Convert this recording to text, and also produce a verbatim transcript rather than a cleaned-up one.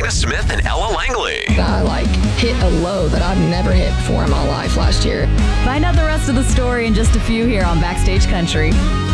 Luna Smith and Ella Langley. I like hit a low that I've never hit before in my life last year. Find out the rest of the story in just a few here on Backstage Country.